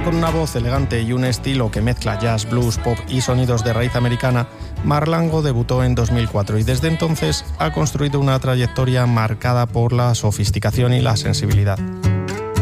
Con una voz elegante y un estilo que mezcla jazz, blues, pop y sonidos de raíz americana, Marlango debutó en 2004 y desde entonces ha construido una trayectoria marcada por la sofisticación y la sensibilidad.